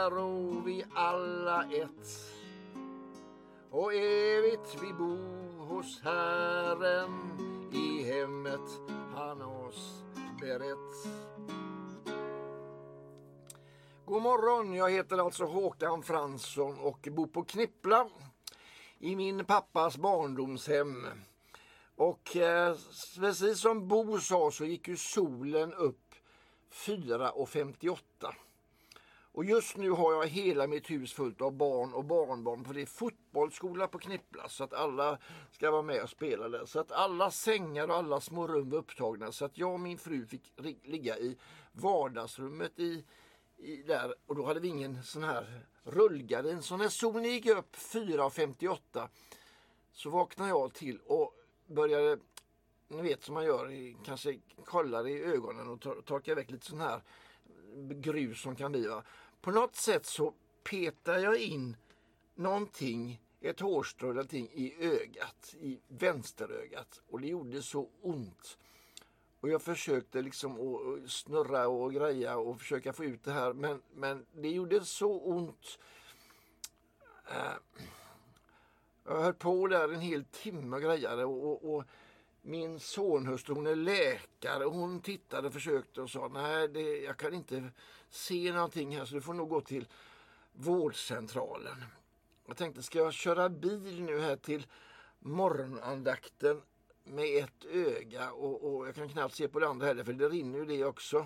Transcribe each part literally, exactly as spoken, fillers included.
Äro vi alla ett, och evigt vi bo hos Herren, i hemmet han oss berett. God morgon, jag heter alltså Håkan Fransson och bor på Knippla i min pappas barndomshem. Och eh, precis som Bo sa så gick ju solen upp fyra femtioåtta. Och just nu har jag hela mitt hus fullt av barn och barnbarn, för det är fotbollsskola på Knippla, så att alla ska vara med och spela där. Så att alla sängar och alla små rum var upptagna, så att jag och min fru fick ligga i vardagsrummet i, i där. Och då hade vi ingen sån här rullgardin. Så när solen gick upp fyra femtioåtta så vaknade jag till och började, ni vet som man gör, kanske kollar i ögonen och tor- torkar väck lite sån här grus som kan bli, va. På något sätt så petar jag in någonting, ett hårstrå eller någonting i ögat, i vänsterögat, och det gjorde så ont. Och jag försökte liksom att snurra och greja och försöka få ut det här, men, men det gjorde så ont. Jag höll på där en hel timme och grejade, och, och, och min sonhustru, hon är läkare, och hon tittade och försökte och sa nej, det, jag kan inte se någonting här, så du får nog gå till vårdcentralen. Jag tänkte, ska jag köra bil nu här till morgonandakten med ett öga, och, och jag kan knappt se på det andra heller, för det rinner ju det också.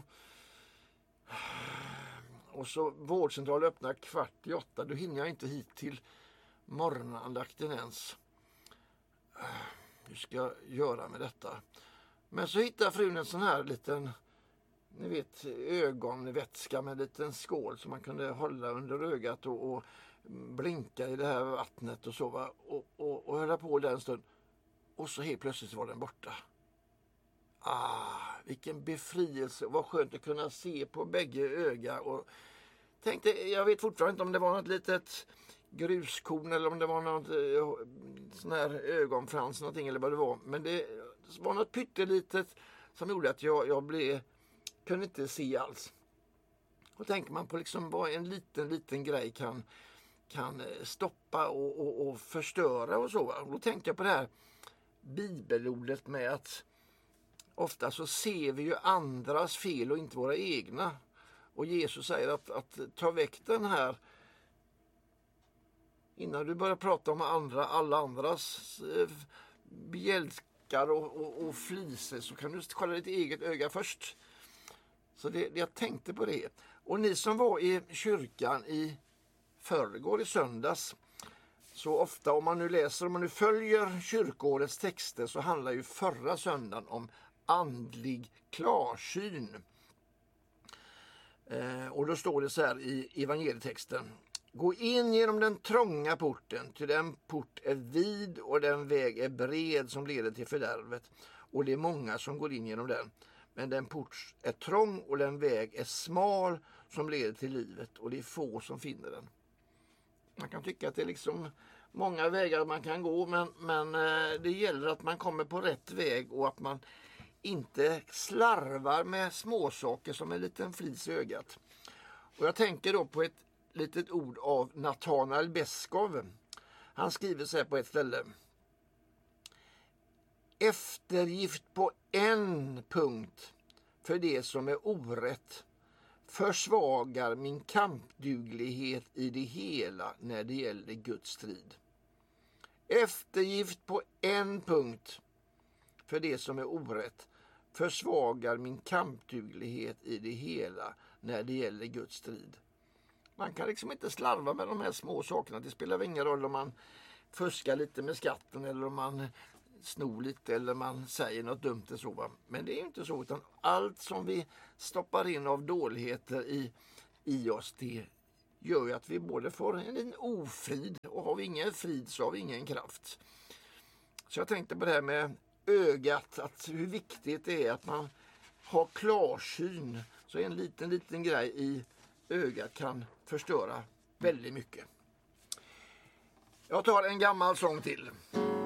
Och så vårdcentralen öppnar kvart i åtta, då hinner jag inte hit till morgonandakten ens. Hur ska jag göra med detta? Men så hittar frun en sån här liten, ni vet, ögonvätska med en liten skål som man kunde hålla under ögat och, och blinka i det här vattnet och så, va? Och, och, och höll på där en stund. Och så helt plötsligt var den borta. Ah, vilken befrielse. Vad skönt att kunna se på bägge öga. Och tänkte, jag vet fortfarande inte om det var något litet gruskorn eller om det var något eh, sån här ögonfrans någonting eller vad det var, men det var något pyttelitet som gjorde att jag, jag blev, kunde inte se alls. Och tänker man på liksom vad en liten liten grej kan, kan stoppa och, och, och förstöra och så, och då tänkte jag på det här bibelordet med att ofta så ser vi ju andras fel och inte våra egna, och Jesus säger att, att ta väck den här. Innan du börjar prata om andra, alla andras eh, bjälkar och, och, och fliser, så kan du kolla ditt eget öga först. Så det, jag tänkte på det. Och ni som var i kyrkan i förrgår, i söndags, så ofta om man nu läser, om man nu följer kyrkårets texter, så handlar ju förra söndagen om andlig klarsyn. Eh, och då står det så här i evangelietexten: gå in genom den trånga porten, till den port är vid och den väg är bred som leder till fördärvet, och det är många som går in genom den. Men den port är trång och den väg är smal som leder till livet, och det är få som finner den. Man kan tycka att det är liksom många vägar man kan gå, men, men det gäller att man kommer på rätt väg och att man inte slarvar med småsaker som en liten flis i ögat. Och jag tänker då på ett litet ord av Nathanael Beskov. Han skriver så här på ett ställe: eftergift på en punkt för det som är orätt försvagar min kampduglighet i det hela när det gäller Guds strid. Eftergift på en punkt för det som är orätt försvagar min kampduglighet i det hela när det gäller Guds strid. Man kan liksom inte slarva med de här små sakerna. Det spelar ingen roll om man fuskar lite med skatten eller om man snor lite eller man säger något dumt och så, va? Men det är inte så, utan allt som vi stoppar in av dåligheter i, i oss, det gör ju att vi både får en ofrid, och har vi ingen frid så har vi ingen kraft. Så jag tänkte på det här med ögat, att hur viktigt det är att man har klarsyn, så en liten liten grej i ögat kan förstöra väldigt mycket. Jag tar en gammal sång till.